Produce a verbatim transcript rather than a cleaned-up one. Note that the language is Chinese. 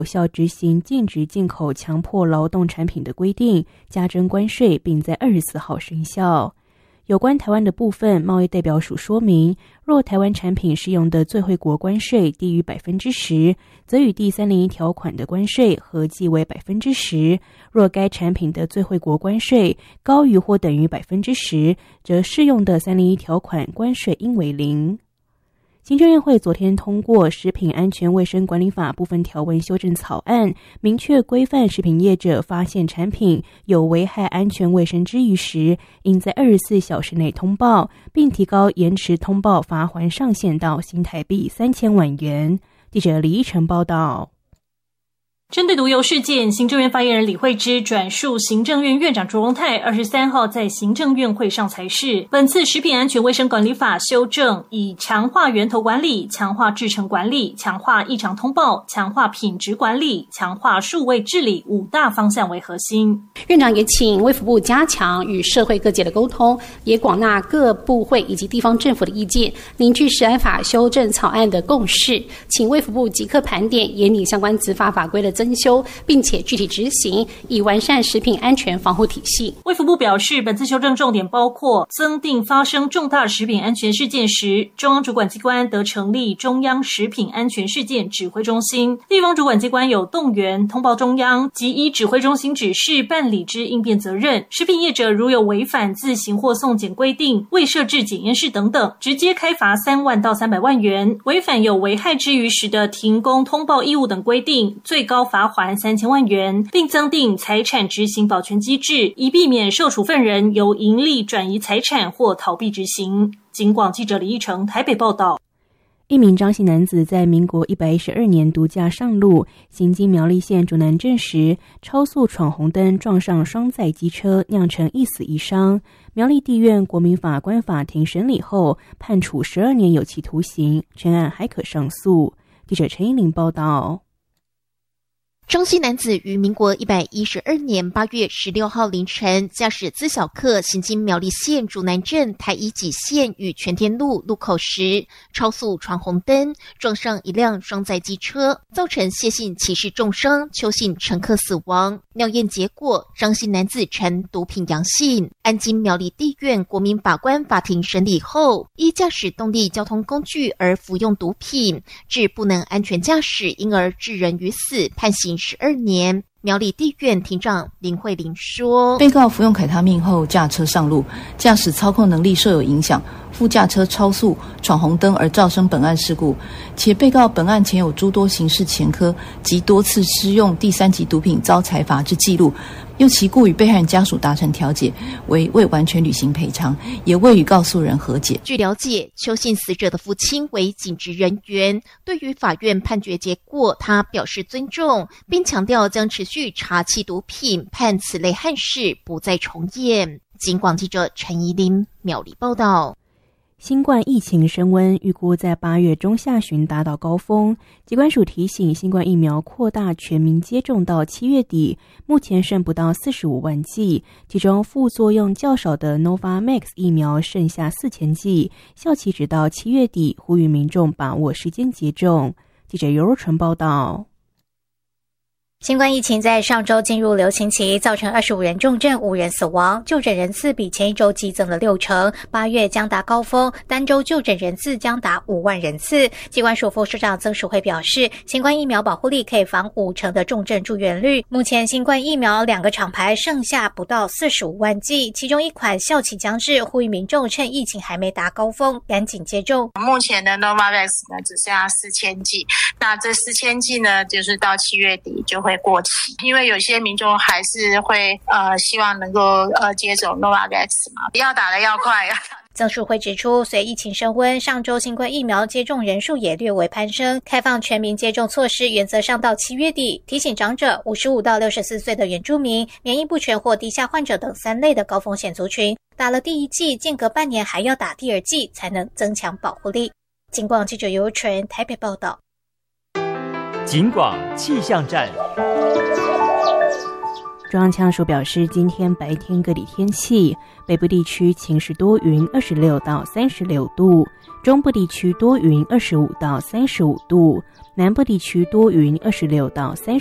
有效执行禁止进口强迫劳动产品的规定，加征关税，并在二十四号生效。有关台湾的部分，贸易代表署说明，若台湾产品适用的最惠国关税低于百分之十，则与第三零一条款的关税合计为百分之十；若该产品的最惠国关税高于或等于百分之十，则适用的三零一条款关税应为零。行政院会昨天通过《食品安全卫生管理法》部分条文修正草案，明确规范食品业者发现产品有危害安全卫生之虞时，应在二十四小时内通报，并提高延迟通报罚锾上限到新台币三千万元。记者李依晨报道。 针对毒油事件，行政院发言人李惠芝转述行政院院长卓荣泰二十三号在行政院会上裁示，本次食品安全卫生管理法修正以强化源头管理、强化制程管理、强化异常通报、强化品质管理、强化数位治理五大方向为核心。 院长也请卫福部加强与社会各界的沟通，也广纳各部会以及地方政府的意见，凝聚食安法修正草案的共识，请卫福部即刻盘点研拟相关执法法规的增修，并且具体执行，以完善食品安全防护体系。 卫福部表示，本次修正重点包括增订发生重大食品安全事件时，中央主管机关得成立中央食品安全事件指挥中心，地方主管机关有动员通报中央及依指挥中心指示办理之应变责任。食品业者如有违反自行或送检规定、未设置检验室等等，直接开罚三万到三百万元；违反有危害之虞时的停工通报义务等规定，最高罚锾三千万元，并增订财产执行保全机制，以避免受处分人由盈利转移财产或逃避执行。警广记者李依成台北报道。 一名张姓男子在民国一百一十二年独驾上路，行经苗栗县竹南镇时，超速闯红灯撞上双载机车，酿成一死一伤。苗栗地院国民法官法庭审理后，判处十二年有期徒刑，全案还可上诉。记者陈依玲报道。 张姓男子于民国一百一十二年八月十六号凌晨，驾驶自小客行经苗栗县竹南镇台一几线与全天路路口时，超速闯红灯，撞上一辆双载机车，造成谢姓骑士重伤，邱姓乘客死亡。尿验结果，张姓男子呈毒品阳性。案经苗栗地院国民法官法庭审理后，依驾驶动力交通工具而服用毒品，致不能安全驾驶，因而致人于死，判刑十二年。苗栗地院庭长林慧玲说， 被告服用凯他命后驾车上路，驾驶操控能力受有影响，副驾车超速闯红灯而造成本案事故，且被告本案前有诸多刑事前科及多次施用第三级毒品遭裁罚之记录，又其故与被害人家属达成调解，为未完全履行赔偿，也未与告诉人和解。 据了解，邱姓死者的父亲为警职人员，对于法院判决结果，他表示尊重，并强调将持续查缉毒品，盼此类憾事不再重演。警广记者陈怡琳苗栗报道。 新冠疫情升温，预估在八月中下旬达到高峰。疾管署提醒，新冠疫苗扩大全民接种到七月底，目前剩不到四十五万剂，其中副作用较少的 Novavax 疫苗剩下四千剂，效期直到七月底，呼吁民众把握时间接种。记者尤若纯报道。 新冠疫情在上周进入流行期，造成二十五人重症、五人死亡，就诊人次比前一周激增了六成。八月将达高峰，单周就诊人次将达五万人次。疾管署副署长曾淑慧表示，新冠疫苗保护力可以防五成的重症住院率。目前新冠疫苗两个厂牌剩下不到四十五万剂，其中一款效期将至，呼吁民众趁疫情还没达高峰，赶紧接种。 目前的 Novavax 呢只剩下四千剂，那这四千剂呢，就是到七月底就会过期，因为有些民众还是会呃希望能够呃接种 Novavax 嘛，要打的要快呀。 曾淑慧指出，随疫情升温，上周新冠疫苗接种人数也略微攀升，开放全民接种措施原则上到七月底，提醒长者、五十五到六十四岁的原住民、免疫不全或低下患者等三类的高风险族群，打了第一剂，间隔半年还要打第二剂，才能增强保护力。警广记者尤纯台北报道。 警广气象站。 中央气象署表示，今天白天各地天气，北部地区晴时多云，二十六到三十六度；中部地区多云，二十五到三十五度；南部地区多云，二十六到三十。